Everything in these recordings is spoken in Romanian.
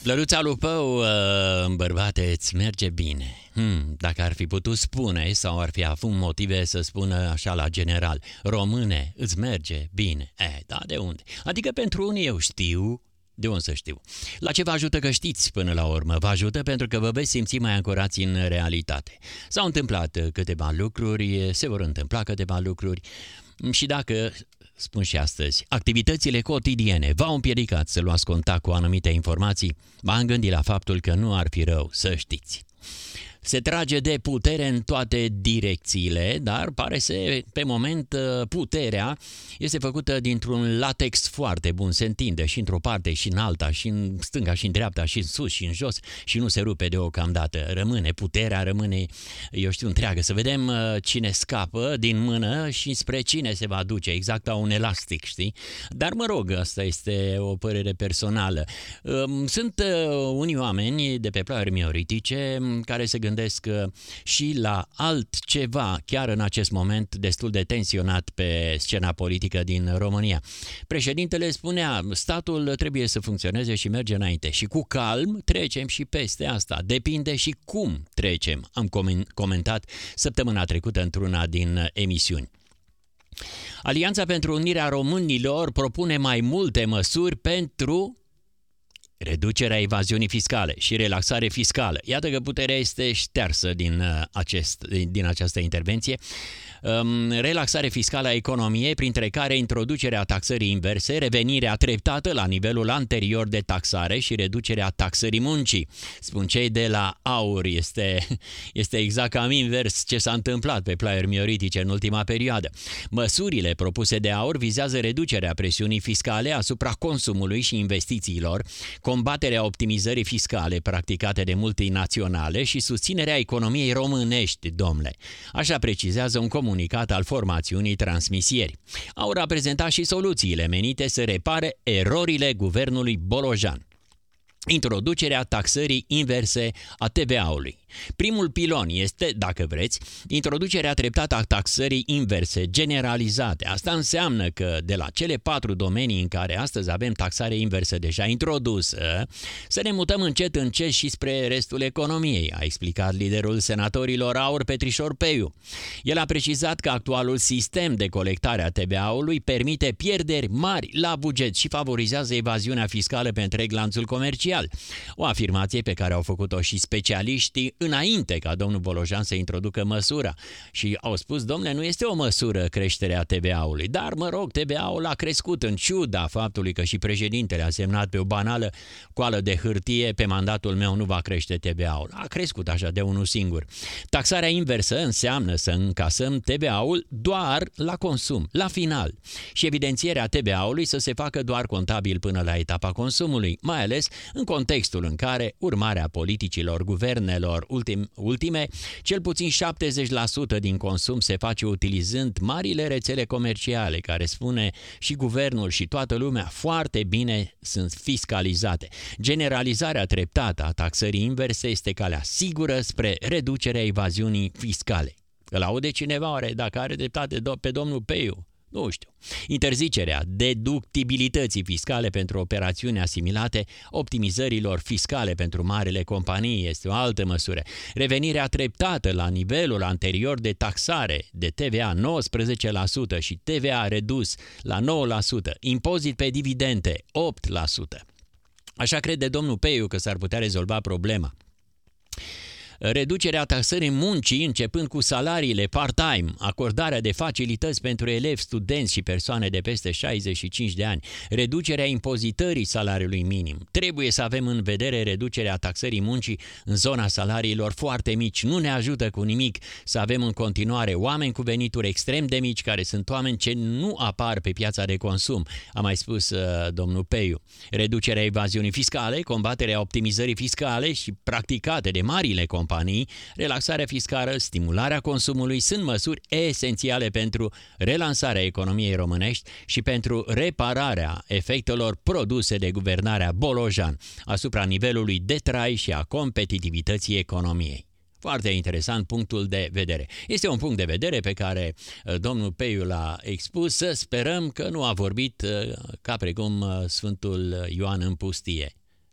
Lăruța Lupău, bărbate, îți merge bine. Dacă ar fi putut spune sau ar fi avut motive să spună așa la general, române, îți merge bine. Da, de unde? Adică pentru unii eu știu, de unde să știu? La ce vă ajută că știți până la urmă? Vă ajută pentru că vă veți simți mai ancorați în realitate. S-au întâmplat câteva lucruri, se vor întâmpla câteva lucruri și dacă... Spun și astăzi, activitățile cotidiene v-au împiedicat să luați contact cu anumite informații, m-am gândit la faptul că nu ar fi rău să știți. Se trage de putere în toate direcțiile, dar pare să, pe moment, puterea este făcută dintr-un latex foarte bun, se întinde și într-o parte și în alta, și în stânga și în dreapta, și în sus și în jos și nu se rupe deocamdată. Puterea rămâne, eu știu, întreagă. Să vedem cine scapă din mână și spre cine se va duce, exact ca un elastic, știi? Dar mă rog, asta este o părere personală. Sunt unii oameni de pe ploaiuri mioritice care se gândesc și la altceva, chiar în acest moment destul de tensionat pe scena politică din România. Președintele spunea, statul trebuie să funcționeze și merge înainte și cu calm trecem și peste asta. Depinde și cum trecem, am comentat săptămâna trecută într-una din emisiuni. Alianța pentru Unirea Românilor propune mai multe măsuri pentru reducerea evaziunii fiscale și relaxare fiscală. Iată că puterea este ștearsă din această intervenție. Relaxare fiscală a economiei, printre care introducerea taxării inverse, revenirea treptată la nivelul anterior de taxare și reducerea taxării muncii. Spun cei de la AUR, este exact cam invers ce s-a întâmplat pe plaiuri mioritice în ultima perioadă. Măsurile propuse de AUR vizează reducerea presiunii fiscale asupra consumului și investițiilor, combaterea optimizării fiscale practicate de multinaționale și susținerea economiei românești, domnule. Așa precizează un comunicat al formațiunii Transmisieri. Au prezentat și soluțiile menite să repare erorile guvernului Bolojan. Introducerea taxării inverse a TVA-ului. Primul pilon este, dacă vreți, introducerea treptată a taxării inverse generalizate. Asta înseamnă că de la cele 4 domenii în care astăzi avem taxare inversă deja introdusă, să ne mutăm încet și spre restul economiei, a explicat liderul senatorilor AUR Petrișor Peiu. El a precizat că actualul sistem de colectare a TVA-ului permite pierderi mari la buget și favorizează evaziunea fiscală pe întreg lanțul comercial. O afirmație pe care au făcut-o și specialiștii înainte ca domnul Bolojan să introducă măsura. Și au spus, domnule, nu este o măsură creșterea TVA-ului, dar, mă rog, TVA-ul a crescut în ciuda faptului că și președintele a semnat pe o banală coală de hârtie, pe mandatul meu nu va crește TVA-ul. A crescut așa de unul singur. Taxarea inversă înseamnă să încasăm TVA-ul doar la consum, la final. Și evidențierea TVA-ului să se facă doar contabil până la etapa consumului, mai ales în contextul în care, urmarea politicilor guvernelor ultime, cel puțin 70% din consum se face utilizând marile rețele comerciale, care, spune și guvernul și toată lumea, foarte bine sunt fiscalizate. Generalizarea treptată a taxării inverse este calea sigură spre reducerea evaziunii fiscale. Îl aude cineva, oare, dacă are dreptate pe domnul Peiu? Nu știu. Interzicerea deductibilității fiscale pentru operațiuni asimilate optimizărilor fiscale pentru marile companii este o altă măsură. Revenirea treptată la nivelul anterior de taxare de TVA 19% și TVA redus la 9%, impozit pe dividende 8%. Așa crede domnul Peiu că s-ar putea rezolva problema. Reducerea taxării muncii începând cu salariile part-time, acordarea de facilități pentru elevi, studenți și persoane de peste 65 de ani, reducerea impozitării salariului minim. Trebuie să avem în vedere reducerea taxării muncii în zona salariilor foarte mici. Nu ne ajută cu nimic să avem în continuare oameni cu venituri extrem de mici, care sunt oameni ce nu apar pe piața de consum, a mai spus domnul Peiu. Reducerea evaziunii fiscale, combaterea optimizării fiscale și practicate de marile companii, relaxarea fiscală, stimularea consumului sunt măsuri esențiale pentru relansarea economiei românești și pentru repararea efectelor produse de guvernarea Bolojan asupra nivelului de trai și a competitivității economiei. Foarte interesant punctul de vedere. Este un punct de vedere pe care domnul Peiu l-a expus. Sperăm că nu a vorbit ca precum Sfântul Ioan în pustie.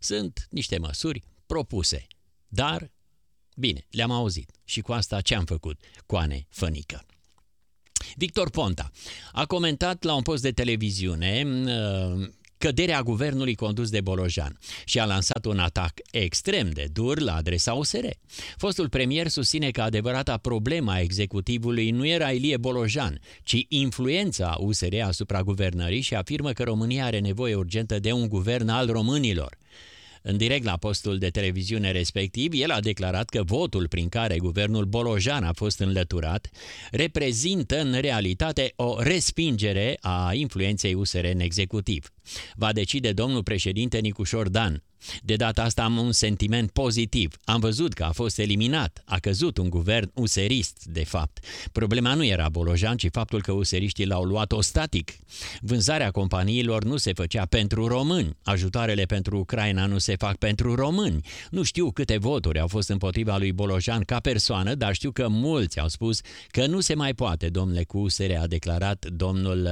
Sunt niște măsuri propuse, dar, bine, le-am auzit și cu asta ce-am făcut, coane fănică. Victor Ponta a comentat la un post de televiziune căderea guvernului condus de Bolojan și a lansat un atac extrem de dur la adresa USR. Fostul premier susține că adevărata problemă a executivului nu era Ilie Bolojan, ci influența USR asupra guvernării și afirmă că România are nevoie urgentă de un guvern al românilor. În direct la postul de televiziune respectiv, el a declarat că votul prin care guvernul Bolojan a fost înlăturat reprezintă în realitate o respingere a influenței USR în executiv. Va decide domnul președinte Nicușor Dan. De data asta am un sentiment pozitiv. Am văzut că a fost eliminat, a căzut un guvern userist, de fapt. Problema nu era Bolojan, ci faptul că useriștii l-au luat ostatic. Vânzarea companiilor nu se făcea pentru români, ajutoarele pentru Ucraina nu se fac pentru români. Nu știu câte voturi au fost împotriva lui Bolojan ca persoană, dar știu că mulți au spus că nu se mai poate, domnule, cu USR, a declarat domnul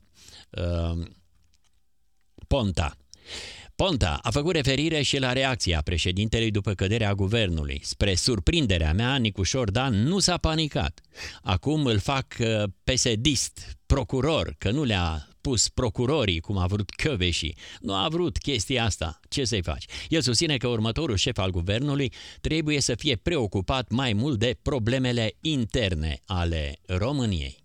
Ponta. Ponta a făcut referire și la reacția președintelui după căderea guvernului. Spre surprinderea mea, Nicușor Dan nu s-a panicat. Acum îl fac PSD-ist, procuror, că nu le-a pus procurorii cum a vrut Căveșii. Nu a vrut chestia asta. Ce să-i faci? El susține că următorul șef al guvernului trebuie să fie preocupat mai mult de problemele interne ale României.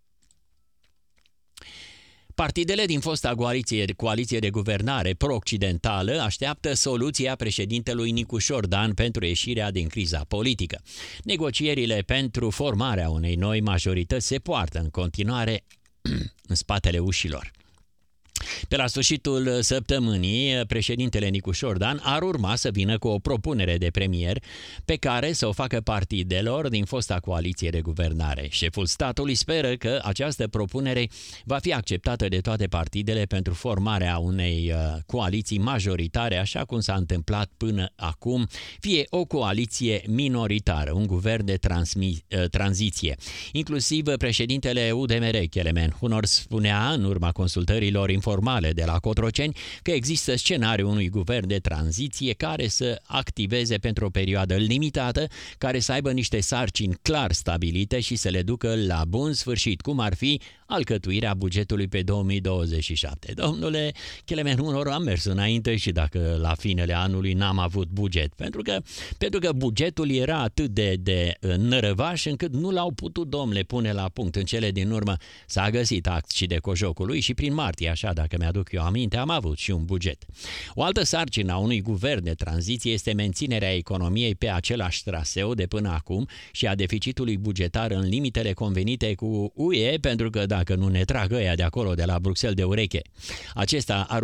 Partidele din fosta coaliție de guvernare pro-occidentală așteaptă soluția președintelui Nicușor Dan pentru ieșirea din criza politică. Negocierile pentru formarea unei noi majorități se poartă în continuare în spatele ușilor. Pe la sfârșitul săptămânii, președintele Nicușor Dan ar urma să vină cu o propunere de premier pe care să o facă partidelor din fosta coaliție de guvernare. Șeful statului speră că această propunere va fi acceptată de toate partidele pentru formarea unei coaliții majoritare, așa cum s-a întâmplat până acum, fie o coaliție minoritară, un guvern de tranziție. Inclusiv președintele UDMR, Kelemen Hunor, spunea în urma consultărilor informale de la Cotroceni că există scenariul unui guvern de tranziție care să activeze pentru o perioadă limitată, care să aibă niște sarcini clar stabilite și să le ducă la bun sfârșit, cum ar fi alcătuirea bugetului pe 2027. Domnule Kelemen Hunor, am mers înainte și dacă la finele anului n-am avut buget, pentru că bugetul era atât de nărăvaș încât nu l-au putut, domnule, pune la punct. În cele din urmă s-a găsit act și de cojocul lui și prin martie, așa, dacă mi-aduc eu aminte, am avut și un buget. O altă sarcină a unui guvern de tranziție este menținerea economiei pe același traseu de până acum și a deficitului bugetar în limitele convenite cu UE, pentru că dacă nu ne trag ăia de acolo, de la Bruxelles, de ureche. Acestea ar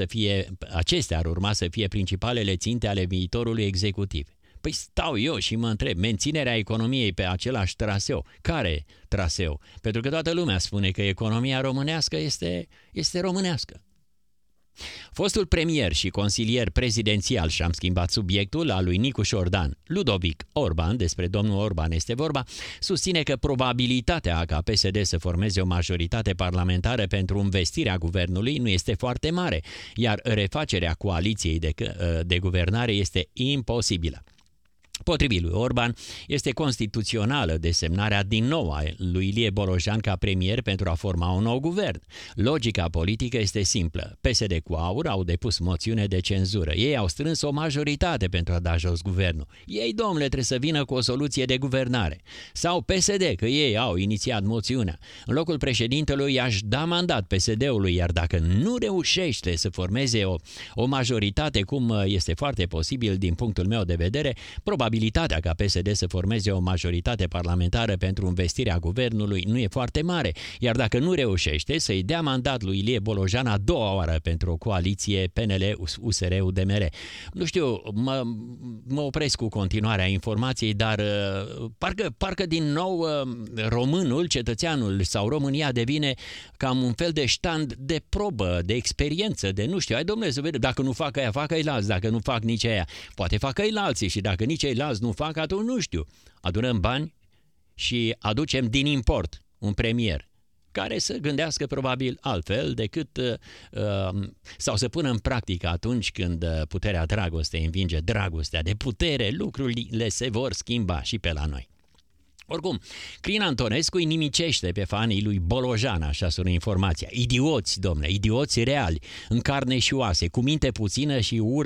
urma să fie principalele ținte ale viitorului executiv. Păi stau eu și mă întreb, menținerea economiei pe același traseu. Care traseu? Pentru că toată lumea spune că economia românească este românească. Fostul premier și consilier prezidențial, și am schimbat subiectul, al lui Nicușor Dan, Ludovic Orban, despre domnul Orban este vorba, susține că probabilitatea ca PSD să formeze o majoritate parlamentară pentru învestirea guvernului nu este foarte mare, iar refacerea coaliției de guvernare este imposibilă. Potrivit lui Orban, este constituțională desemnarea din nou a lui Ilie Bolojan ca premier pentru a forma un nou guvern. Logica politică este simplă. PSD cu AUR au depus moțiune de cenzură. Ei au strâns o majoritate pentru a da jos guvernul. Ei, domnule, trebuie să vină cu o soluție de guvernare. Sau PSD, că ei au inițiat moțiunea. În locul președintelui i-aș da mandat PSD-ului, iar dacă nu reușește să formeze o majoritate, cum este foarte posibil din punctul meu de vedere, probabilitatea ca PSD să formeze o majoritate parlamentară pentru învestirea guvernului nu e foarte mare, iar dacă nu reușește să-i dea mandat lui Ilie Bolojan a doua oară pentru o coaliție PNL-USR-UDMR. Nu știu, mă opresc cu continuarea informației, dar parcă din nou românul, cetățeanul sau România devine cam un fel de stand de probă, de experiență, de nu știu, hai domnule să vedem, dacă nu fac aia, fac ailalți, dacă nu fac nici aia, poate fac ailalții și dacă nici ailalți nu fac, atunci nu știu. Adunăm bani și aducem din import un premier care să gândească probabil altfel decât sau să pună în practică atunci când puterea dragostei învinge dragostea de putere, lucrurile se vor schimba și pe la noi. Oricum, Crin Antonescu îi nimicește pe fanii lui Bolojan, așa sună informația. Idioți, domne, idioți reali, în carne și oase, cu minte puțină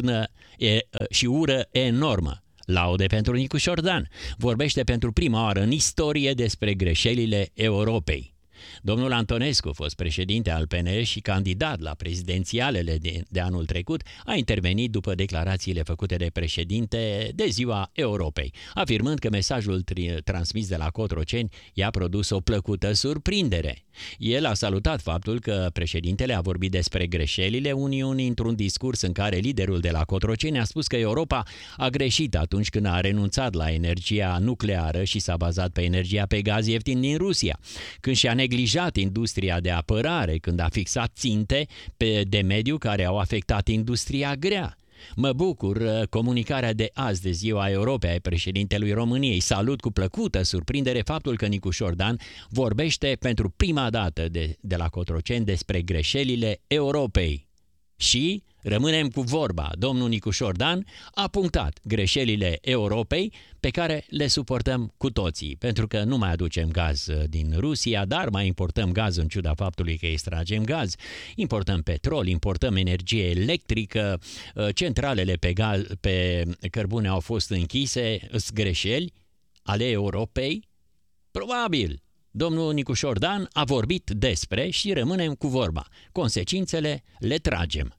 și ură enormă. Laude pentru Nicu Șordan. Vorbește pentru prima oară în istorie despre greșelile Europei. Domnul Antonescu, fost președinte al PNL și candidat la prezidențialele de anul trecut, a intervenit după declarațiile făcute de președinte de Ziua Europei, afirmând că mesajul transmis de la Cotroceni i-a produs o plăcută surprindere. El a salutat faptul că președintele a vorbit despre greșelile Uniunii într-un discurs în care liderul de la Cotroceni a spus că Europa a greșit atunci când a renunțat la energia nucleară și s-a bazat pe energia pe gaz ieftin din Rusia, când și-a neglijat industria de apărare, când a fixat ținte de mediu care au afectat industria grea. Mă bucur comunicarea de azi de Ziua Europei ai președintelui României. Salut cu plăcută surprindere faptul că Nicu Șordan vorbește pentru prima dată de la Cotroceni despre greșelile Europei. Și rămânem cu vorba. Domnul Nicu Șordan a punctat greșelile Europei pe care le suportăm cu toții, pentru că nu mai aducem gaz din Rusia, dar mai importăm gaz în ciuda faptului că extragem gaz, importăm petrol, importăm energie electrică, centralele pe cărbune au fost închise, sunt greșeli ale Europei? Probabil. Domnul Nicu Șordan a vorbit despre și rămânem cu vorba. Consecințele le tragem.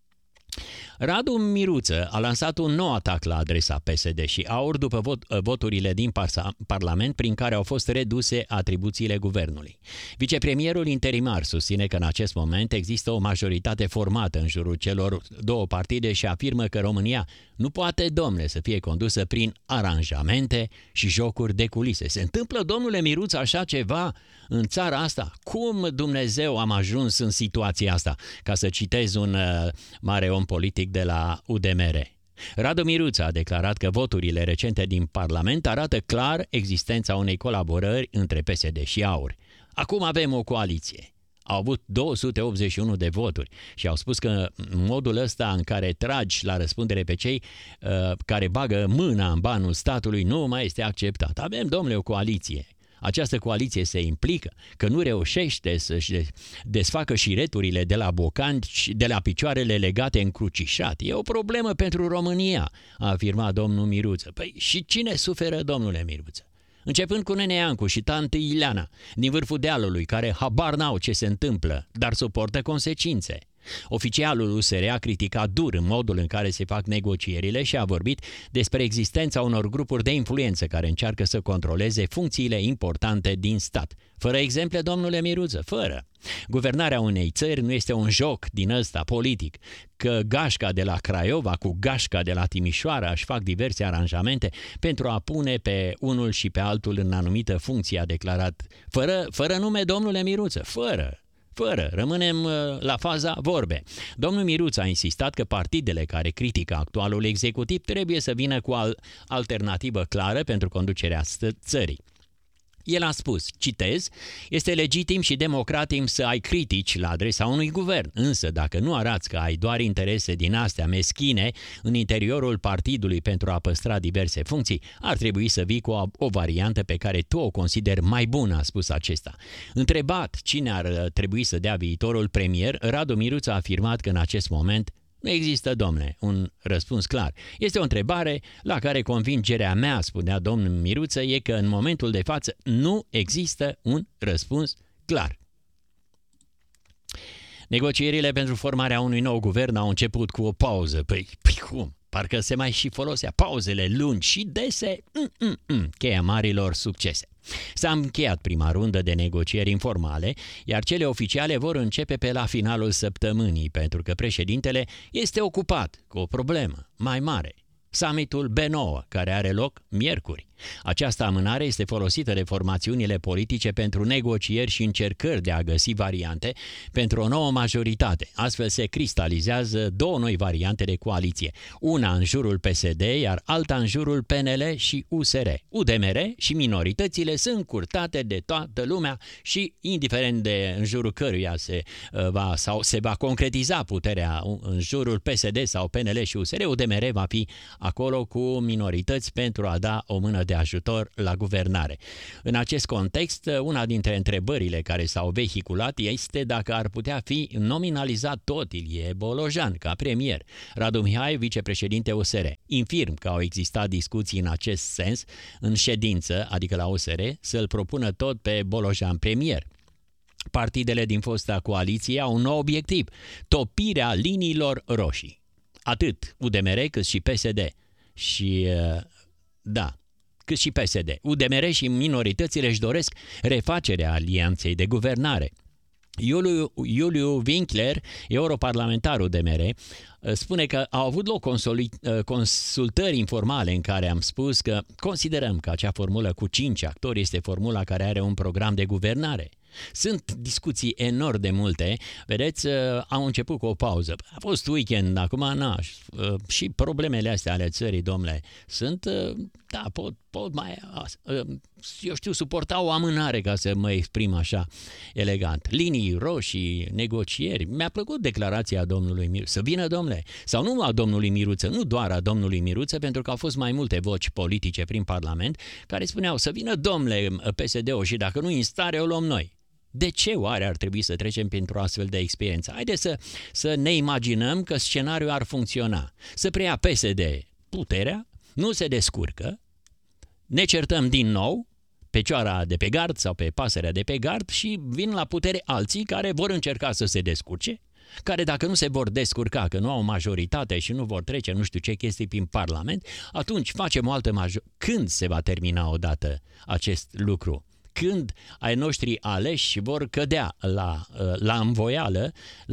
Radu Miruță a lansat un nou atac la adresa PSD și AUR după voturile din Parlament prin care au fost reduse atribuțiile guvernului. Vicepremierul interimar susține că în acest moment există o majoritate formată în jurul celor două partide și afirmă că România nu poate, domnule, să fie condusă prin aranjamente și jocuri de culise. Se întâmplă, domnule Miruță, așa ceva în țara asta? Cum Dumnezeu am ajuns în situația asta? Ca să citez un mare om politic de la UDMR. Radu Miruță a declarat că voturile recente din Parlament arată clar existența unei colaborări între PSD și AUR. Acum avem o coaliție. Au avut 281 de voturi și au spus că modul ăsta în care tragi la răspundere pe cei care bagă mâna în banul statului nu mai este acceptat. Avem, domnule, o coaliție. Această coaliție se implică, că nu reușește să-și desfacă șireturile de la bocanci, de la picioarele legate încrucișat. E o problemă pentru România, a afirmat domnul Miruță. Păi și cine suferă, domnule Miruță? Începând cu Nene Iancu și tantă Ileana, din vârful dealului, care habar n-au ce se întâmplă, dar suportă consecințe. Oficialul USR a criticat dur în modul în care se fac negocierile și a vorbit despre existența unor grupuri de influență care încearcă să controleze funcțiile importante din stat. Fără exemple, domnule Miruță, fără. Guvernarea unei țări nu este un joc din ăsta politic, că gașca de la Craiova cu gașca de la Timișoara își fac diverse aranjamente pentru a pune pe unul și pe altul în anumită funcție, a declarat. Fără nume, domnule Miruță, fără. Rămânem la faza vorbe. Domnul Miruță a insistat că partidele care critică actualul executiv trebuie să vină cu o alternativă clară pentru conducerea țării. El a spus, citez, este legitim și democratic să ai critici la adresa unui guvern, însă dacă nu arăți că ai doar interese din astea meschine în interiorul partidului pentru a păstra diverse funcții, ar trebui să vii cu o variantă pe care tu o consideri mai bună, a spus acesta. Întrebat cine ar trebui să dea viitorul premier, Radu Miruță a afirmat că în acest moment nu există, domne, un răspuns clar. Este o întrebare la care convingerea mea, spunea domnul Miruță, e că în momentul de față nu există un răspuns clar. Negocierile pentru formarea unui nou guvern au început cu o pauză. Păi cum? Parcă se mai și folosea pauzele lungi și dese, cheia marilor succese. S-a încheiat prima rundă de negocieri informale, iar cele oficiale vor începe pe la finalul săptămânii, pentru că președintele este ocupat cu o problemă mai mare, summitul B9, care are loc miercuri. Această amânare este folosită de formațiunile politice pentru negocieri și încercări de a găsi variante pentru o nouă majoritate. Astfel se cristalizează două noi variante de coaliție, una în jurul PSD, iar alta în jurul PNL și USR. UDMR și minoritățile sunt curtate de toată lumea și, indiferent de în jurul căruia se va concretiza puterea în jurul PSD sau PNL și USR, UDMR va fi acolo cu minorități pentru a da o mână de ajutor la guvernare. În acest context, una dintre întrebările care s-au vehiculat este dacă ar putea fi nominalizat tot Ilie Bolojan ca premier. Radu Mihai, vicepreședinte USR. Infirm că au existat discuții în acest sens în ședință, adică la USR, să-l propună tot pe Bolojan premier. Partidele din fosta coaliție au un nou obiectiv, topirea liniilor roșii. Atât UDMR cât și PSD. Cât și PSD. UDMR și minoritățile își doresc refacerea alianței de guvernare. Iuliu Winkler, europarlamentar UDMR, spune că au avut loc consultări informale în care am spus că considerăm că acea formulă cu 5 actori este formula care are un program de guvernare. Sunt discuții enorm de multe, vedeți, au început cu o pauză. A fost weekend, acum și problemele astea ale țării, domnule, sunt, pot mai, eu știu, suporta o amânare, ca să mă exprim așa elegant. Linii roșii, negocieri. Mi-a plăcut declarația domnului Miruță. Să vină, domnule, sau nu a domnului Miruță, nu doar a domnului Miruță, pentru că au fost mai multe voci politice prin Parlament care spuneau să vină, domnule, PSD-ul și dacă nu în stare o luăm noi. De ce oare ar trebui să trecem printr-o astfel de experiență? Haideți să ne imaginăm că scenariul ar funcționa. Să preia PSD puterea, nu se descurcă, ne certăm din nou pe cioara de pe gard sau pe pasărea de pe gard și vin la putere alții care vor încerca să se descurce, care dacă nu se vor descurca, că nu au majoritate și nu vor trece nu știu ce chestii prin Parlament, atunci facem o altă majoritate. Când se va termina odată acest lucru? Când ai noștri aleși vor cădea la învoială,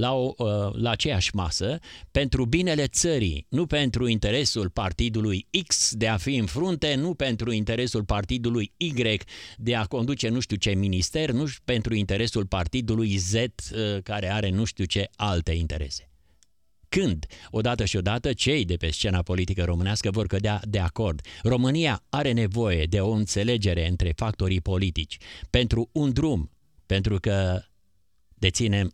la aceeași masă, pentru binele țării, nu pentru interesul partidului X de a fi în frunte, nu pentru interesul partidului Y de a conduce nu știu ce minister, nu pentru interesul partidului Z care are nu știu ce alte interese. Când, odată și odată, cei de pe scena politică românească vor cădea de acord. România are nevoie de o înțelegere între factorii politici pentru un drum, pentru că deținem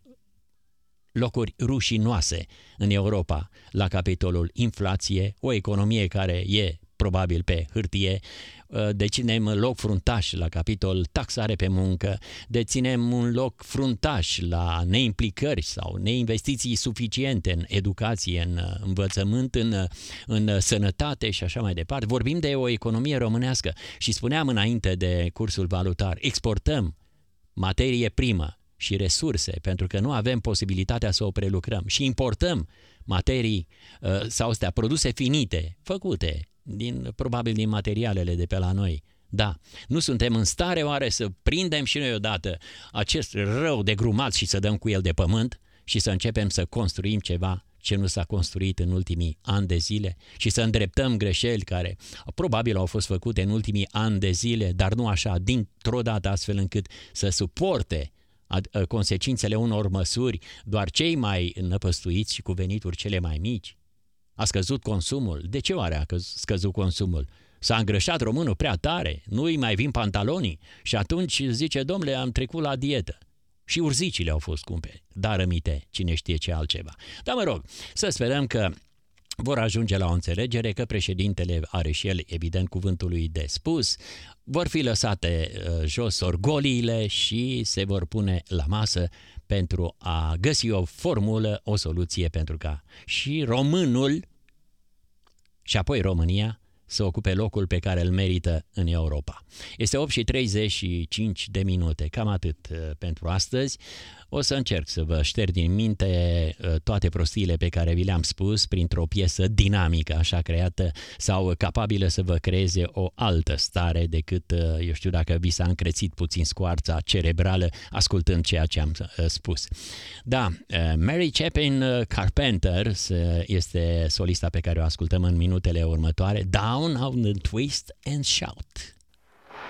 locuri rușinoase în Europa la capitolul inflație, o economie care e probabil pe hârtie, deținem loc fruntaș la capitol taxare pe muncă, deținem un loc fruntaș la neimplicări sau neinvestiții suficiente în educație, în învățământ, în sănătate și așa mai departe. Vorbim de o economie românească și spuneam înainte de cursul valutar, exportăm materie primă și resurse pentru că nu avem posibilitatea să o prelucrăm și importăm materii sau produse finite, făcute probabil din materialele de pe la noi. Da, nu suntem în stare oare să prindem și noi odată acest rău de grumat și să dăm cu el de pământ și să începem să construim ceva ce nu s-a construit în ultimii ani de zile și să îndreptăm greșeli care probabil au fost făcute în ultimii ani de zile, dar nu așa dintr-o dată astfel încât să suporte consecințele unor măsuri doar cei mai năpăstuiți și cu venituri cele mai mici. A scăzut consumul. De ce oare a scăzut consumul? S-a îngrășat românul prea tare, nu îi mai vin pantalonii și atunci zice, domnule, am trecut la dietă. Și urzicile au fost scumpe, dar rămite cine știe ce altceva. Dar mă rog, să sperăm că vor ajunge la o înțelegere, că președintele are și el evident cuvântul lui de spus, vor fi lăsate jos orgoliile și se vor pune la masă pentru a găsi o formulă, o soluție pentru ca și românul și apoi România să ocupe locul pe care îl merită în Europa. Este 8:35, cam atât pentru astăzi. O să încerc să vă șterg din minte toate prostiile pe care vi le-am spus printr-o piesă dinamică, așa creată sau capabilă să vă creeze o altă stare decât, eu știu, dacă vi s-a încrețit puțin scoarța cerebrală ascultând ceea ce am spus. Da, Mary Chapin Carpenter este solista pe care o ascultăm în minutele următoare. Down Down on the Twist and Shout.